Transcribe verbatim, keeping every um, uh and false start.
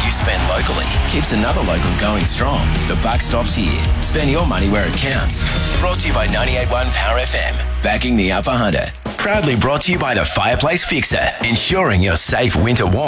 you spend locally keeps another local going strong. The buck stops here. Spend your money where it counts. Brought to you by ninety-eight point one Power F M. Backing the Upper Hunter. Proudly brought to you by the Fireplace Fixer. Ensuring your safe winter warmth